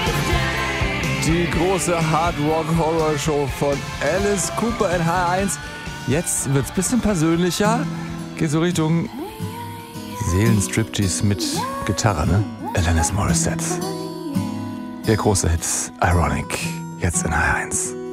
Die große Hard-Rock-Horror-Show von Alice Cooper in H1. Jetzt wird's ein bisschen persönlicher. Geht so Richtung Seelenstriptease mit Gitarre, ne? Alanis Morissette. Ihr großer Hit Ironic. Jetzt in H1.